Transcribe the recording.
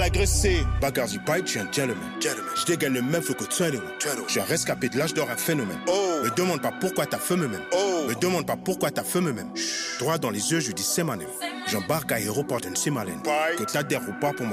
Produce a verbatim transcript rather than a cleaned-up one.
agressé. Bagarre du bite, je suis un gentleman. Je dégaine le même feu que twenty-one. Je suis un rescapé de l'âge d'or, un phénomène. Oh. Me demande pas pourquoi t'as feu même. Oh. Me demande pas pourquoi t'as feu même. Droit dans les yeux, je dis c'est ma name. J'embarque à l'aéroport d'une Simalène. Que t'adhères ou pas pour moi.